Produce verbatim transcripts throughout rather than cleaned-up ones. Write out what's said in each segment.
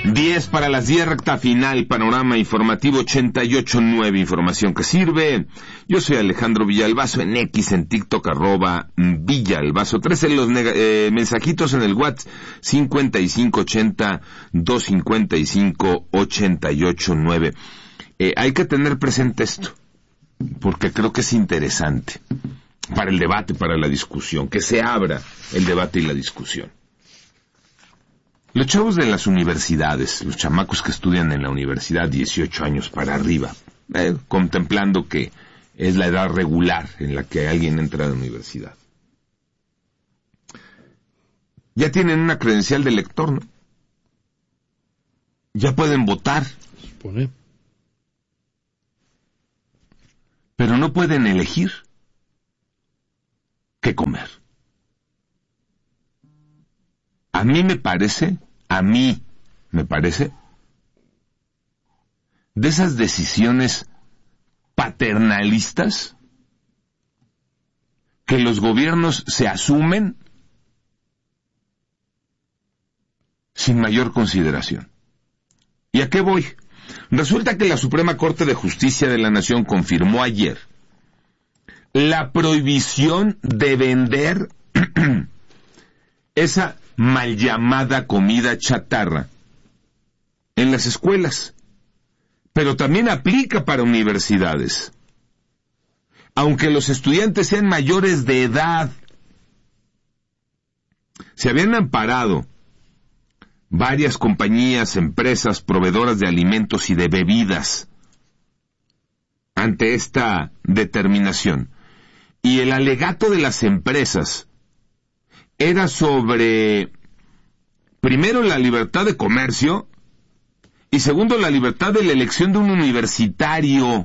diez para las diez, recta final, panorama informativo ochenta y ocho punto nueve, información que sirve. Yo soy Alejandro Villalbazo, en X, en TikTok, arroba Villalbazo. trece los neg- eh, mensajitos en el WhatsApp, cincuenta y cinco ochenta, doscientos cincuenta y cinco, ochenta y ocho nueve. Eh, hay que tener presente esto, porque creo que es interesante para el debate, para la discusión, que se abra el debate y la discusión. Los chavos de las universidades, los chamacos que estudian en la universidad, dieciocho años para arriba, eh, contemplando que es la edad regular en la que alguien entra a la universidad, ya tienen una credencial de lector, ¿no? Ya pueden votar. Supone. Pero no pueden elegir qué comer. A mí me parece, a mí me parece, de esas decisiones paternalistas que los gobiernos se asumen sin mayor consideración. ¿Y a qué voy? Resulta que la Suprema Corte de Justicia de la Nación confirmó ayer la prohibición de vender esa mal llamada comida chatarra en las escuelas, pero también aplica para universidades. Aunque los estudiantes sean mayores de edad, se habían amparado varias compañías, empresas, proveedoras de alimentos y de bebidas ante esta determinación. Y el alegato de las empresas era sobre, primero, la libertad de comercio y segundo, la libertad de la elección de un universitario.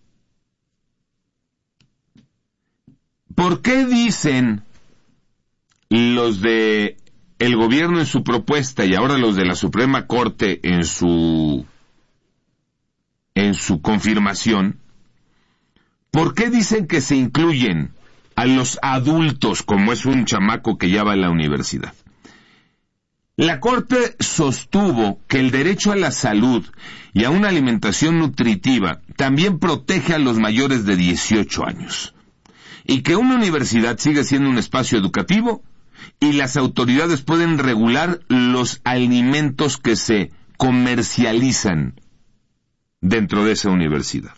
¿Por qué dicen los de el gobierno en su propuesta y ahora los de la Suprema Corte en su en su confirmación? ¿Por qué dicen que se incluyen a los adultos como es un chamaco que ya va a la universidad? La Corte sostuvo que el derecho a la salud y a una alimentación nutritiva también protege a los mayores de dieciocho años y que una universidad sigue siendo un espacio educativo y las autoridades pueden regular los alimentos que se comercializan dentro de esa universidad.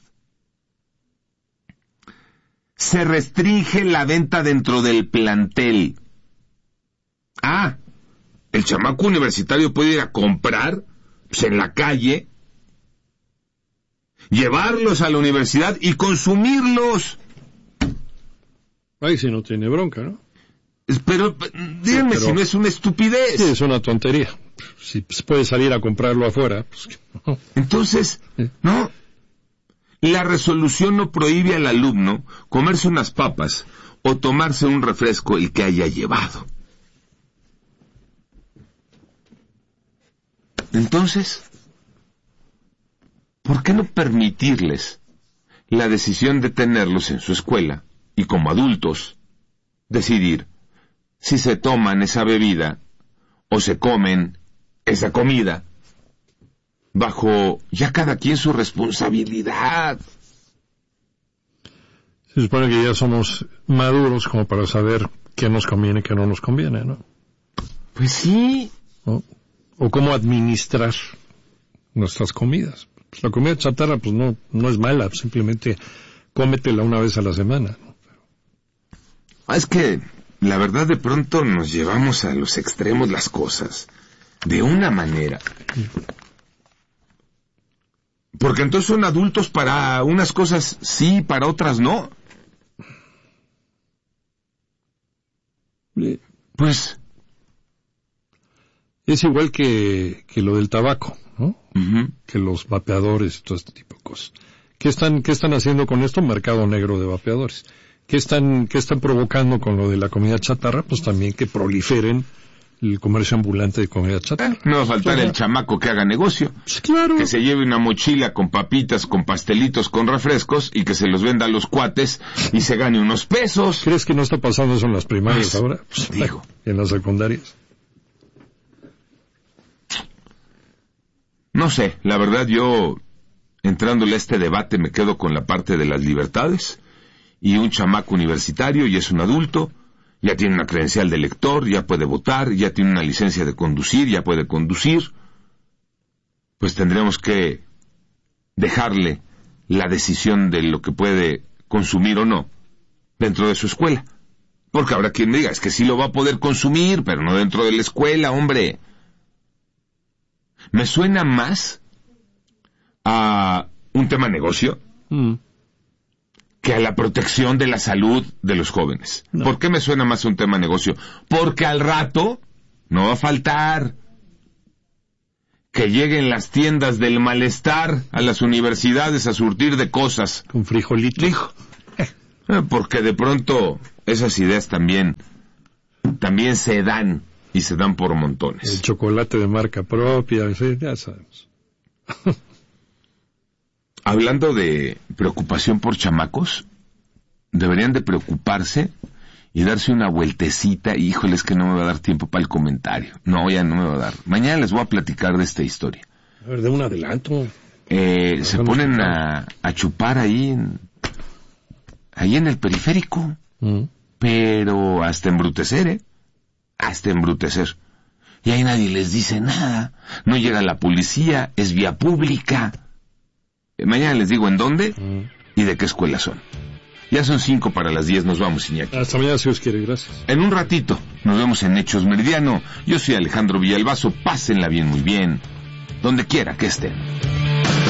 Se restringe la venta dentro del plantel. Ah, el chamaco universitario puede ir a comprar, pues, en la calle, llevarlos a la universidad y consumirlos. Ay, si no tiene bronca, ¿no? Pero díganme, sí, pero si no es una estupidez. Sí, es una tontería. Si se puede salir a comprarlo afuera, pues no. Entonces, no. La resolución no prohíbe al alumno comerse unas papas o tomarse un refresco el que haya llevado. Entonces, ¿por qué no permitirles la decisión de tenerlos en su escuela y como adultos decidir si se toman esa bebida o se comen esa comida bajo ya cada quien su responsabilidad? Se supone que ya somos maduros como para saber qué nos conviene y qué no nos conviene, ¿no? Pues sí. ¿No? O cómo administrar nuestras comidas. Pues la comida chatarra pues no, no es mala, simplemente cómetela una vez a la semana, ¿no? Ah, es que la verdad de pronto nos llevamos a los extremos las cosas de una manera. Porque entonces son adultos para unas cosas sí, para otras no. Pues es igual que, que lo del tabaco, ¿no? Uh-huh. Que los vapeadores y todo este tipo de cosas. ¿Qué están, qué están haciendo con esto? Mercado negro de vapeadores. ¿Qué están, qué están provocando con lo de la comida chatarra? Pues también que proliferen el comercio ambulante de comida chatarra. No va a faltar el chamaco que haga negocio. Pues claro. Que se lleve una mochila con papitas, con pastelitos, con refrescos y que se los venda a los cuates y se gane unos pesos. ¿Crees que no está pasando eso en las primarias pues, ahora? Pues, digo. En las secundarias. No sé, la verdad yo, entrándole a este debate, me quedo con la parte de las libertades, y un chamaco universitario, y es un adulto, ya tiene una credencial de lector, ya puede votar, ya tiene una licencia de conducir, ya puede conducir, pues tendremos que dejarle la decisión de lo que puede consumir o no dentro de su escuela. Porque habrá quien diga, es que sí lo va a poder consumir, pero no dentro de la escuela, hombre. Me suena más a un tema negocio mm. que a la protección de la salud de los jóvenes. No. ¿Por qué me suena más a un tema negocio? Porque al rato no va a faltar que lleguen las tiendas del malestar a las universidades a surtir de cosas. Con frijolito. Hijo. Porque de pronto esas ideas también, también se dan, y se dan por montones. El chocolate de marca propia, sí, ya sabemos. Hablando de preocupación por chamacos, deberían de preocuparse y darse una vueltecita. Híjole, es que no me va a dar tiempo para el comentario. No, ya no me va a dar. Mañana les voy a platicar de esta historia. A ver, de un adelanto. Eh, se ponen a, a chupar ahí en, ahí en el periférico. Mm. Pero hasta embrutecer, ¿eh? Hasta embrutecer. Y ahí nadie les dice nada. No llega la policía, es vía pública. Eh, mañana les digo en dónde mm. y de qué escuela son. Ya son cinco para las diez, nos vamos, Iñaki. Hasta mañana, si os quiere, gracias. En un ratito, nos vemos en Hechos Meridiano. Yo soy Alejandro Villalbazo, pásenla bien, muy bien, donde quiera que estén.